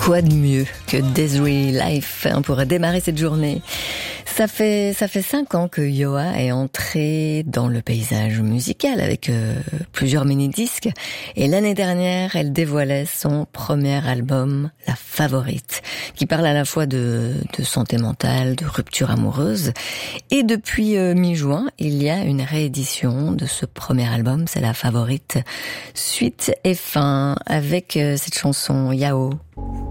Quoi de mieux que Desiree Life pour démarrer cette journée? Ça fait 5 ans que Yoa est entrée dans le paysage musical avec plusieurs mini-disques. Et l'année dernière, elle dévoilait son premier album, La Favorite, qui parle à la fois de santé mentale, de rupture amoureuse. Et depuis mi-juin, il y a une réédition de ce premier album, c'est La Favorite, suite et fin, avec cette chanson Yao.